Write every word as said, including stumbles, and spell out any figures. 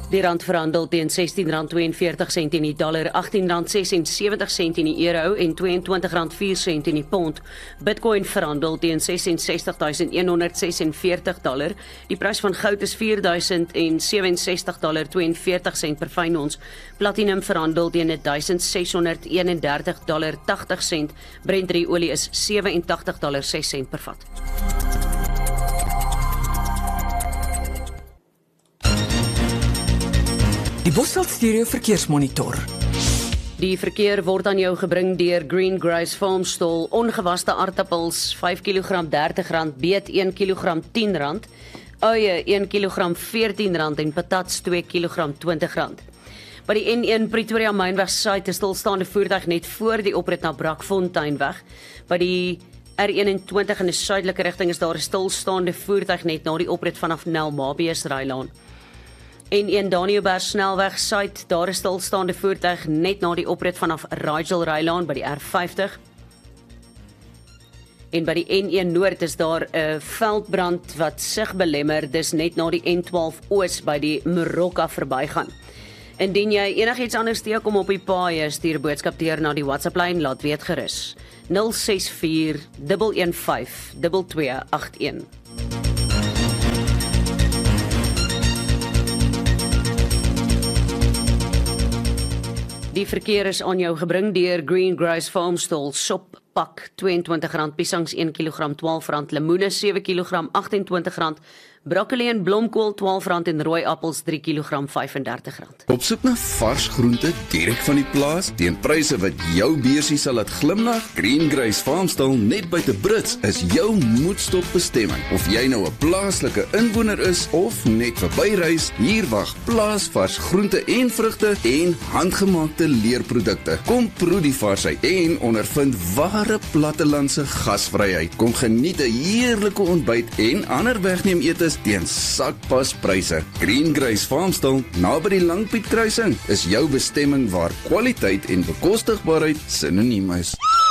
Die rand verhandel teen sestien rand tweeënveertig sent in die dollar, agttien rand sesensewenttig sent in die euro en tweeëntwintig rand vier sent in die pond. Bitcoin verhandel teen ses en sestig tuisend een honderd ses en veertig dollar. Die prys van goud is vier duisend sewe en sestig dollar tweeënveertig sent per fyn ons. Platinum verhandel teen duisend ses honderd eenendertig dollar tagtig sent. Brent olie is sewe en tagtig dollar ses sent per vat. Die Bosveld Stereo Verkeersmonitor. Die verkeer word aan jou gebring deur Green Grace Farmstall. Ongewaste aardappels vyf kilogram dertig rand, beet een kilogram tien rand, uie een kilogram veertien rand en patats twee kilogram twintig rand. By die N een Pretoria Mynweg Suid is stilstaande voertuig net voor die oprit na Brakfonteinweg. By die R eenentwintig in die suidelike rigting is daar 'n stilstaande voertuig net na die oprit vanaf Nelmabies Rylaan. N een Daniëlberg Snelweg Suid, daar is stilstaande voertuig net na die oprit vanaf Rigel Rylaan by die R vyftig. En by die N een Noord is daar 'n veldbrand wat sig belemmer, dis net na die N twaalf Oos by die Morocca verbygaan. Indien jy enigiets anders teekom op die paaie, stuur 'n boodskap deur na die WhatsApp-lyn, laat weet gerus. nul ses vier een een vyf twee twee agt een. Die verkeer is aan jou gebring deur Green Grace Farmstall. Sop pak tweeëntwintig rand, piesangs een kilogram twaalf rand, lemoene sewe kilogram agt en twintig rand, broccoli en blomkool twaalf rand en rooi appels drie kilogram vyf en dertig rand. Op soek na vars groente direk van die plaas teen pryse wat jou beursie sal laat glimlag? Green Grace Farmstall net buite Brits is jou moedstop bestemming. Of jy nou 'n plaaslike inwoner is of net verbyreis, hier wag plaasvars groente en vrugte en handgemaakte leerprodukte. Kom proe die varsheid en ondervind ware plattelandse gasvryheid. Kom geniet 'n heerlike ontbyt en ander wegneem etes teen sakpaspryse. Green Grace Farmstall, naby die Langpiet kruising, is jou bestemming waar kwaliteit en bekostigbaarheid sinoniem is.